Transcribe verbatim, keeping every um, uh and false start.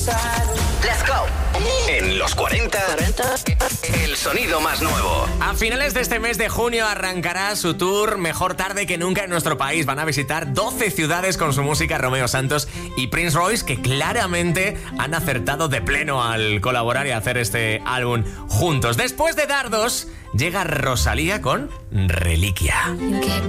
Let's go. En los cuarenta, el sonido más nuevo. A finales de este mes de junio arrancará su tour Mejor tarde que nunca en nuestro país. Van a visitar doce ciudades con su música Romeo Santos y Prince Royce, que claramente han acertado de pleno al colaborar y hacer este álbum juntos. Después de Dardos, llega Rosalía con Reliquia.